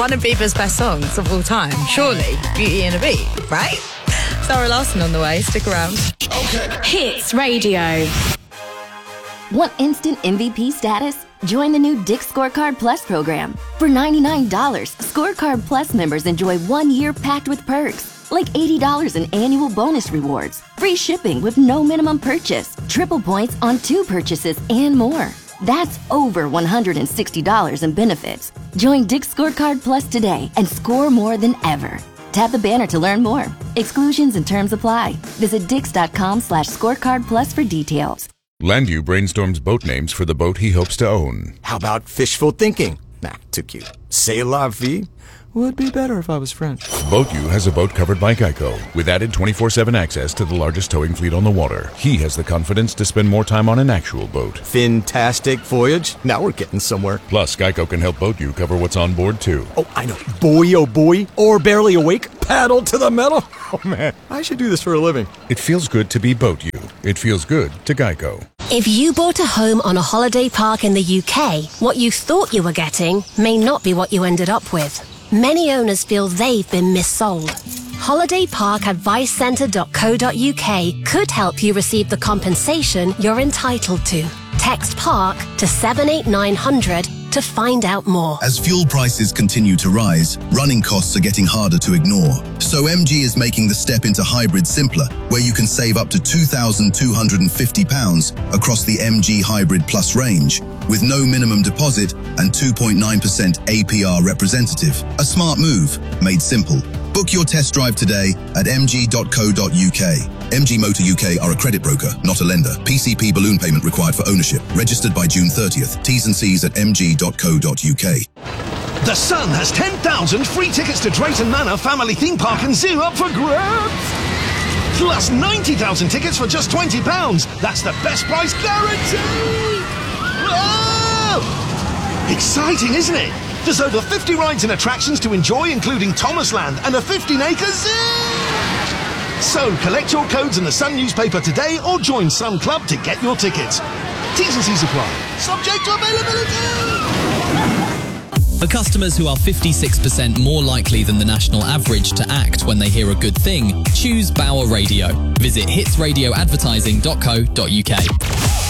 One of Bieber's best songs of all time, surely. Beauty and a Beat, right? Sarah Larson on the way. Stick around. Okay. Hits Radio. Want instant MVP status? Join the new Dick's Scorecard Plus program. For $99, Scorecard Plus members enjoy 1 year packed with perks, like $80 in annual bonus rewards, free shipping with no minimum purchase, triple points on 2 purchases, and more. That's over $160 in benefits. Join Dick's Scorecard Plus today and score more than ever. Tap the banner to learn more. Exclusions and terms apply. Visit dix.com/scorecard plus for details. Landu brainstorms boat names for the boat he hopes to own. How about fishful thinking? Nah, too cute. C'est la vie? Would be better if I was French. BoatU has a boat covered by Geico, with added 24/7 access to the largest towing fleet on the water. He has the confidence to spend more time on an actual boat. Fantastic voyage. Now we're getting somewhere. Plus, Geico can help BoatU cover what's on board, too. Oh, I know. Boy, oh boy. Or barely awake. Paddle to the metal. Oh, man. I should do this for a living. It feels good to be BoatU. It feels good to Geico. If you bought a home on a holiday park in the UK, what you thought you were getting may not be what you ended up with. Many owners feel they've been missold. HolidayParkAdviceCentre.co.uk could help you receive the compensation you're entitled to. Text PARK to 78900 to find out more. As fuel prices continue to rise, running costs are getting harder to ignore. So MG is making the step into hybrid simpler, where you can save up to £2,250 across the MG Hybrid Plus range, with no minimum deposit and 2.9% APR representative. A smart move, made simple. Book your test drive today at mg.co.uk. MG Motor UK are a credit broker, not a lender. PCP balloon payment required for ownership. Registered by June 30th. T's and C's at mg.co.uk. The Sun has 10,000 free tickets to Drayton Manor Family Theme Park and Zoo up for grabs. Plus 90,000 tickets for just £20. That's the best price guarantee. Oh! Exciting, isn't it? There's over 50 rides and attractions to enjoy, including Thomasland and a 15-acre zoo. So collect your codes in the Sun newspaper today or join Sun Club to get your tickets. T's and C's apply. Subject to availability. For customers who are 56% more likely than the national average to act when they hear a good thing, choose Bauer Radio. Visit hitsradioadvertising.co.uk.